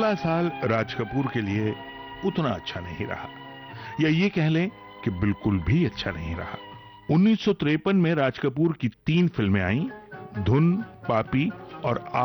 अगला साल राज कपूर के लिए उतना अच्छा नहीं रहा, या ये कह लें कि बिल्कुल भी अच्छा नहीं रहा। 1953 में राज कपूर की 3 फिल्में आईं, धुन, पापी और